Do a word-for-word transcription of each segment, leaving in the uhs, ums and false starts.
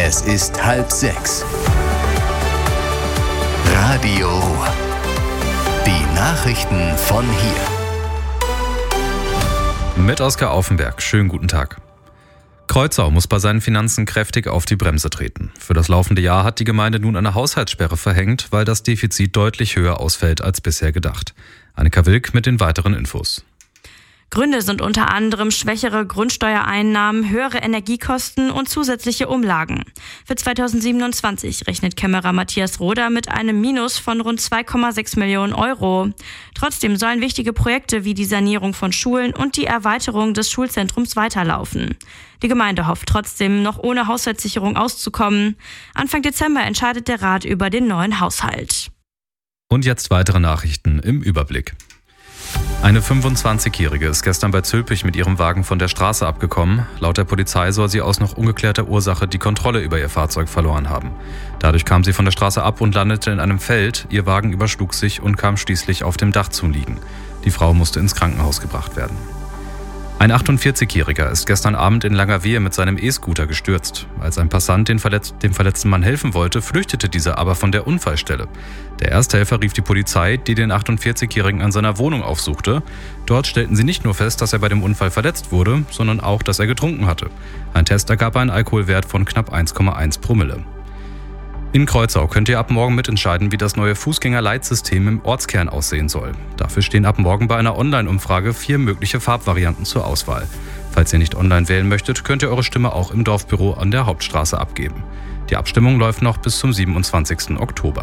Es ist halb sechs. Radio Ruhr. Die Nachrichten von hier. Mit Oskar Aufenberg. Schönen guten Tag. Kreuzau muss bei seinen Finanzen kräftig auf die Bremse treten. Für das laufende Jahr hat die Gemeinde nun eine Haushaltssperre verhängt, weil das Defizit deutlich höher ausfällt als bisher gedacht. Annika Wilk mit den weiteren Infos. Gründe sind unter anderem schwächere Grundsteuereinnahmen, höhere Energiekosten und zusätzliche Umlagen. Für zweitausendsiebenundzwanzig rechnet Kämmerer Matthias Roder mit einem Minus von rund zwei Komma sechs Millionen Euro. Trotzdem sollen wichtige Projekte wie die Sanierung von Schulen und die Erweiterung des Schulzentrums weiterlaufen. Die Gemeinde hofft trotzdem, noch ohne Haushaltssicherung auszukommen. Anfang Dezember entscheidet der Rat über den neuen Haushalt. Und jetzt weitere Nachrichten im Überblick. Eine fünfundzwanzigjährige ist gestern bei Zülpich mit ihrem Wagen von der Straße abgekommen. Laut der Polizei soll sie aus noch ungeklärter Ursache die Kontrolle über ihr Fahrzeug verloren haben. Dadurch kam sie von der Straße ab und landete in einem Feld. Ihr Wagen überschlug sich und kam schließlich auf dem Dach zum Liegen. Die Frau musste ins Krankenhaus gebracht werden. Ein achtundvierzigjähriger ist gestern Abend in Langerwehe mit seinem E-Scooter gestürzt. Als ein Passant den Verletz- dem verletzten Mann helfen wollte, flüchtete dieser aber von der Unfallstelle. Der Ersthelfer rief die Polizei, die den achtundvierzigjährigen an seiner Wohnung aufsuchte. Dort stellten sie nicht nur fest, dass er bei dem Unfall verletzt wurde, sondern auch, dass er getrunken hatte. Ein Test ergab einen Alkoholwert von knapp eins Komma eins Promille. In Kreuzau könnt ihr ab morgen mitentscheiden, wie das neue Fußgängerleitsystem im Ortskern aussehen soll. Dafür stehen ab morgen bei einer Online-Umfrage vier mögliche Farbvarianten zur Auswahl. Falls ihr nicht online wählen möchtet, könnt ihr eure Stimme auch im Dorfbüro an der Hauptstraße abgeben. Die Abstimmung läuft noch bis zum siebenundzwanzigsten Oktober.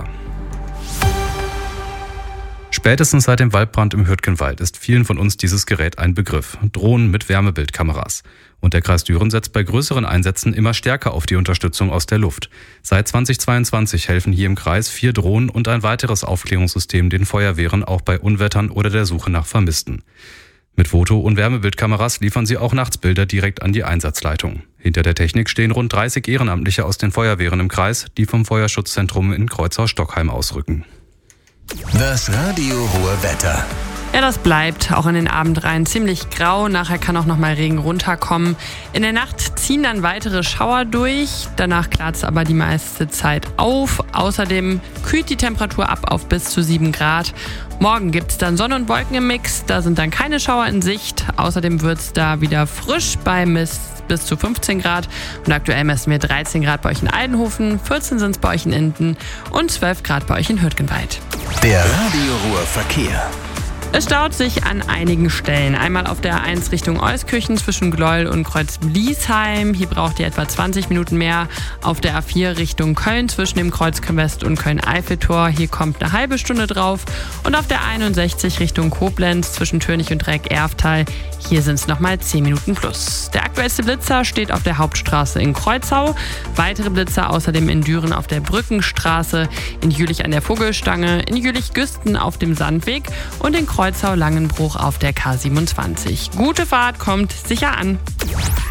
Spätestens seit dem Waldbrand im Hürtgenwald ist vielen von uns dieses Gerät ein Begriff. Drohnen mit Wärmebildkameras. Und der Kreis Düren setzt bei größeren Einsätzen immer stärker auf die Unterstützung aus der Luft. Seit zweitausendzweiundzwanzig helfen hier im Kreis vier Drohnen und ein weiteres Aufklärungssystem den Feuerwehren auch bei Unwettern oder der Suche nach Vermissten. Mit Foto- und Wärmebildkameras liefern sie auch nachts Bilder direkt an die Einsatzleitung. Hinter der Technik stehen rund dreißig Ehrenamtliche aus den Feuerwehren im Kreis, die vom Feuerschutzzentrum in Kreuzau-Stockheim ausrücken. Das Radio Ruhr Wetter. Ja, das bleibt auch in den Abend rein ziemlich grau. Nachher kann auch noch mal Regen runterkommen. In der Nacht ziehen dann weitere Schauer durch. Danach klart es aber die meiste Zeit auf. Außerdem kühlt die Temperatur ab auf bis zu sieben Grad. Morgen gibt es dann Sonne und Wolken im Mix. Da sind dann keine Schauer in Sicht. Außerdem wird es da wieder frisch bei bis, bis zu fünfzehn Grad. Und aktuell messen wir dreizehn Grad bei euch in Eidenhofen, vierzehn sind es bei euch in Inden und zwölf Grad bei euch in Hürtgenwald. Der Radio Ruhr Verkehr. Es staut sich an einigen Stellen. Einmal auf der A eins Richtung Euskirchen zwischen Gleuel und Kreuz-Bliesheim. Hier braucht ihr etwa zwanzig Minuten mehr. Auf der A vier Richtung Köln zwischen dem Kreuzköln West und Köln-Eiffeltor. Hier kommt eine halbe Stunde drauf. Und auf der einundsechzig Richtung Koblenz zwischen Türnich und Dreieck-Erftal. Hier sind es nochmal zehn Minuten plus. Der aktuellste Blitzer steht auf der Hauptstraße in Kreuzau. Weitere Blitzer außerdem in Düren auf der Brückenstraße, in Jülich an der Vogelstange, in Jülich-Güsten auf dem Sandweg und in Kreuzau-Langenbruch auf der K siebenundzwanzig. Gute Fahrt, kommt sicher an.